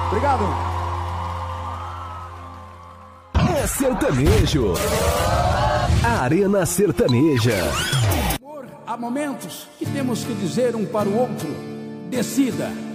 Obrigado. É sertanejo. Arena Sertaneja. Há momentos que temos que dizer um para o outro: decida.